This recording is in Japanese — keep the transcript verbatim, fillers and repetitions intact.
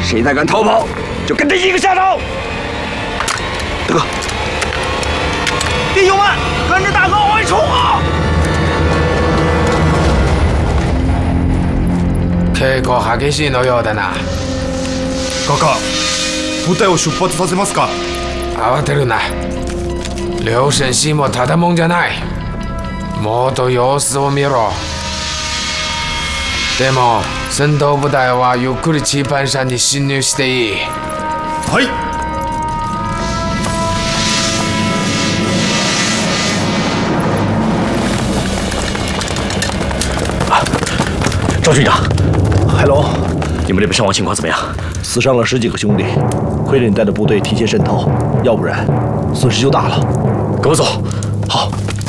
谁再敢逃跑，就跟他一个下场。大哥，弟兄们，跟着大哥往外冲啊！ 結構激しいのようだな。 カカ、部隊を出発させますか。 慌てるな。両戦士もただもんじゃない。もっと様子を見ろ。でも戦闘部隊はゆっくりチーパン山に侵入していい。 はい。 赵军长，海龙，你们这边伤亡情况怎么样？死伤了十几个兄弟，亏了你带着部队提前渗透，要不然损失就大了。跟我走。好。